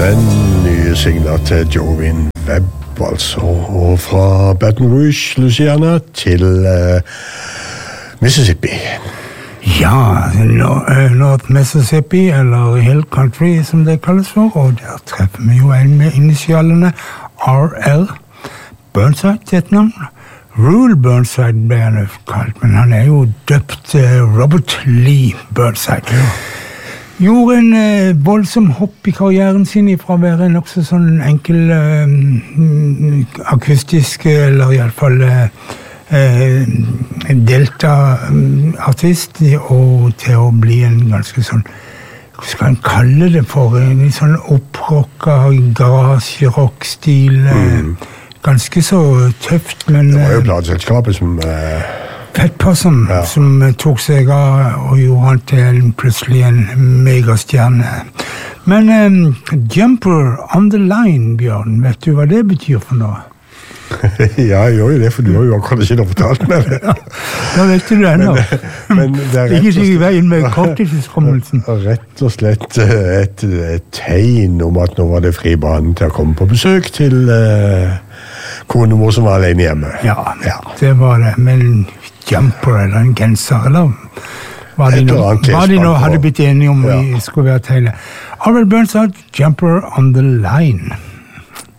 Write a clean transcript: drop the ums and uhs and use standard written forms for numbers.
den nye singler til Jovin Webb, altså, og fra Baton Rouge, Louisiana, til Mississippi. Ja, North Mississippi, eller Hill Country, som det kalles for, og der treffer vi jo en med initialene R.L. Burnside til et navn. Rule Burnside ble han kalt, men han jo døpt Robert Lee Burnside. Gjorde en voldsom hopp i karrieren sin fra å være en også sånn enkel akustisk, eller i alle fall delta-artist, og til å bli en ganske sånn, hva skal han kalle det for, en sånn opprocka garasjerock-stil, ganske så tøft, men... Det var jo plateselskapet som... Fat Possum, som tok seg av og gjorde han til plutselig en megastjerne. Men Jumper on the Line, Bjørn, vet du hva det betyr for noe? Ja, jeg gjør jo det, for du har jo akkurat ikke fortalt meg det. Da vet du det ennå. Men det er ikke sikkert i veien med korttidskommelsen. Rett og slett et tegn om at nå var det fri banen til å komme på besøk til konemor som var alene hjemme. Ja, det var det, men... Jumper eller en genser, eller hva de nå hadde blitt enige om vi skulle være tegnet. R.L. Burnside, Jumper on the Line.